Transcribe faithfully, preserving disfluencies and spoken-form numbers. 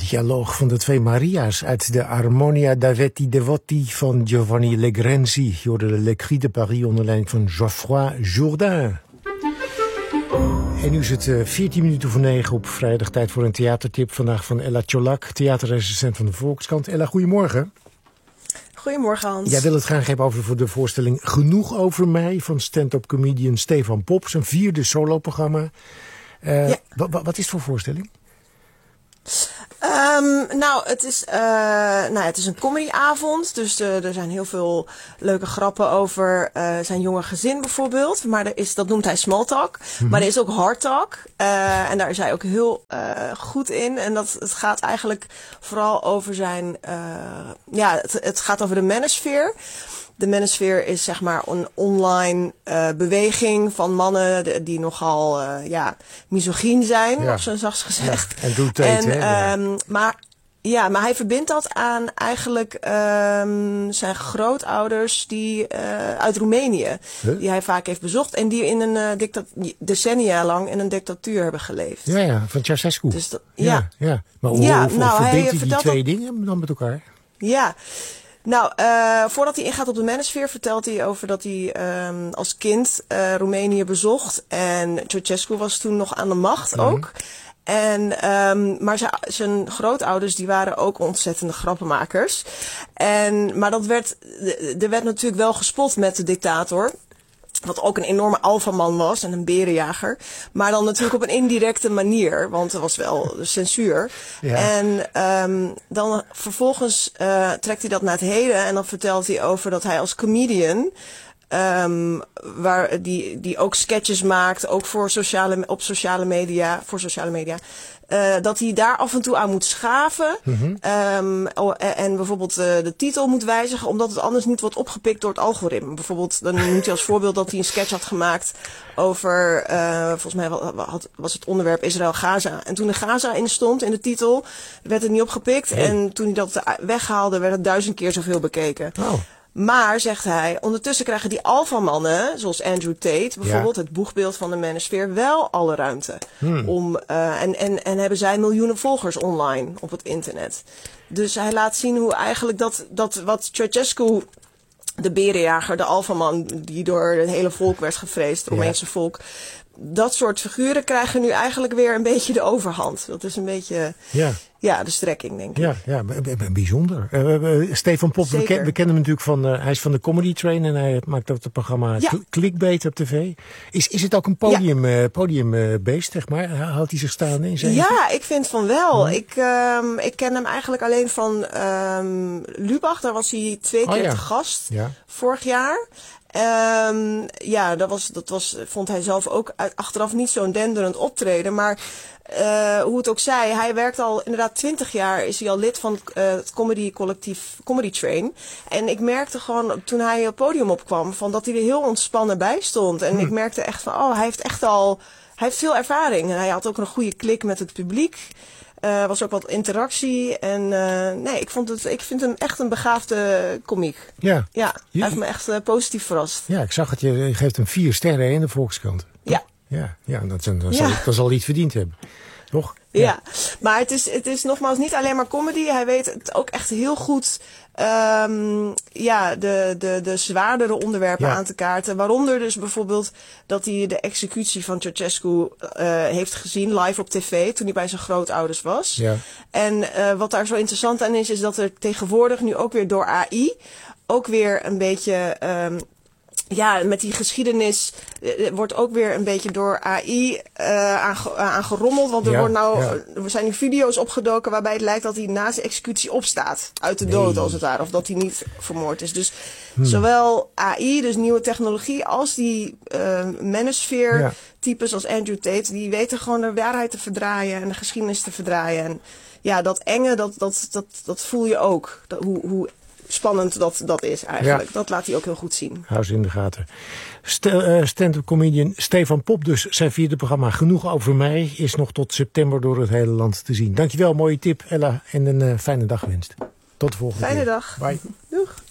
Dialoog van de twee Maria's uit de Armonia d'Avetti Devotti van Giovanni Legrenzi. Je hoorde de Le Cri de Paris onder leiding van Geoffroy Jourdain. En nu is het uh, veertien minuten voor negen op vrijdag. Tijd voor een theatertip. Vandaag van Ella Tjolak, theaterrecensent van de Volkskrant. Ella, goedemorgen. Goedemorgen, Hans. Jij wil het graag hebben over voor de voorstelling Genoeg over mij van stand-up comedian Stefan Pop. Zijn vierde soloprogramma. Uh, ja. Wat is het voor voorstelling? Um, nou, het is, uh, nou, het is een comedyavond. Dus uh, er zijn heel veel leuke grappen over uh, zijn jonge gezin bijvoorbeeld. Maar er is, dat noemt hij small talk. Mm-hmm. Maar er is ook hard talk. Uh, en daar is hij ook heel uh, goed in. En dat, het gaat eigenlijk vooral over zijn... Uh, ja, het, het gaat over de manosphere. De manosphere is zeg maar een online uh, beweging van mannen de, die nogal uh, ja, misogyn zijn, ja. Of zo zachts gezegd. Ja, en doet het, en, hè? Ja. Um, maar, ja, maar hij verbindt dat aan eigenlijk um, zijn grootouders die uh, uit Roemenië, huh? Die hij vaak heeft bezocht en die in een uh, dictat- decennia lang in een dictatuur hebben geleefd. Ja, ja, van Ceausescu. Dus dat, ja. ja, ja. Maar hoe, ja, hoe nou, verbindt hij, hij die twee dat... dingen dan met elkaar? Ja. Nou, uh, voordat hij ingaat op de manosphere vertelt hij over dat hij um, als kind uh, Roemenië bezocht. En Ceausescu was toen nog aan de macht ook. Mm-hmm. En, um, maar zijn, zijn grootouders die waren ook ontzettende grappenmakers. En, maar dat werd, er werd natuurlijk wel gespot met de dictator. Wat ook een enorme alfaman was en een berenjager. Maar dan natuurlijk op een indirecte manier. Want er was wel censuur. Ja. En um, dan vervolgens uh, trekt hij dat naar het heden. En dan vertelt hij over dat hij als comedian... Um, waar die, die ook sketches maakt. Ook voor sociale, op sociale media. Voor sociale media. Uh, dat hij daar af en toe aan moet schaven. Mm-hmm. Um, en, en bijvoorbeeld uh, de titel moet wijzigen. Omdat het anders niet wordt opgepikt door het algoritme. Bijvoorbeeld, dan noemt hij als voorbeeld dat hij een sketch had gemaakt over, uh, volgens mij had, was het onderwerp Israël-Gaza. En toen de Gaza in stond in de titel, werd het niet opgepikt. Hey. En toen hij dat weghaalde, werd het duizend keer zoveel bekeken. Oh. Maar, zegt hij, ondertussen krijgen die alfamannen, zoals Andrew Tate bijvoorbeeld, ja. Het boegbeeld van de manosphere, wel alle ruimte. Hmm. Om, uh, en, en, en hebben zij miljoenen volgers online op het internet. Dus hij laat zien hoe eigenlijk dat, dat wat Ceausescu, de berenjager, de alfaman, die door het hele volk werd gevreesd, het Roemeense ja. volk, dat soort figuren krijgen nu eigenlijk weer een beetje de overhand. Dat is een beetje... Ja. Ja, de strekking, denk ik. Ja, ja bijzonder. Uh, uh, Stefan Pop, we, ken, we kennen hem natuurlijk van... Uh, hij is van de Comedy Train en hij maakt ook het programma ja. Clickbait op tv. Is, is het ook een podium, ja. uh, podiumbeest, zeg maar? Houdt hij zich staan in zijn? Ja, ik vind van wel. Hmm. Ik, um, ik ken hem eigenlijk alleen van um, Lubach. Daar was hij twee keer oh, ja. te gast. Ja. Vorig jaar. Um, ja, dat was, dat was, vond hij zelf ook achteraf niet zo'n denderend optreden. Maar uh, hoe het ook zij, hij werkt al inderdaad twintig jaar, is hij al lid van uh, het comedy collectief Comedy Train. En ik merkte gewoon, toen hij op het podium opkwam, van dat hij er heel ontspannen bij stond. En hm. ik merkte echt van, oh, hij heeft echt al, hij heeft veel ervaring. En hij had ook een goede klik met het publiek. Er uh, was ook wat interactie. En uh, nee, ik, vond het, ik vind hem echt een begaafde komiek. Ja. Ja, hij heeft me echt uh, positief verrast. Ja, ik zag het. Je geeft hem vier sterren in de Volkskrant. Ja. Ja, ja dat, dat, dat, zal, ja. dat zal hij iets verdiend hebben. Toch? Ja, ja. Maar het is, het is nogmaals niet alleen maar comedy. Hij weet het ook echt heel goed... Um, ja, de, de, de zwaardere onderwerpen ja. aan te kaarten. Waaronder dus bijvoorbeeld dat hij de executie van Ceausescu uh, heeft gezien live op tv toen hij bij zijn grootouders was. Ja. En uh, wat daar zo interessant aan is, is dat er tegenwoordig nu ook weer door A I ook weer een beetje... Um, Ja, met die geschiedenis uh, wordt ook weer een beetje door A I uh, aange- aangerommeld. Want er, ja, wordt nou, ja. er zijn nu video's opgedoken waarbij het lijkt dat hij na zijn executie opstaat. Uit de nee. dood als het ware. Of dat hij niet vermoord is. Dus hmm. zowel A I, dus nieuwe technologie, als die uh, manosphere ja. types als Andrew Tate. Die weten gewoon de waarheid te verdraaien en de geschiedenis te verdraaien. En ja, dat enge, dat, dat, dat, dat voel je ook. Dat, hoe... hoe spannend dat dat is eigenlijk. Ja. Dat laat hij ook heel goed zien. Hou ze in de gaten. St- uh, stand-up comedian Stefan Pop dus. Zijn vierde programma Genoeg over mij is nog tot september door het hele land te zien. Dankjewel, mooie tip Ella. En een uh, fijne dag gewenst. Tot de volgende Fijne keer. dag. Bye. Doeg.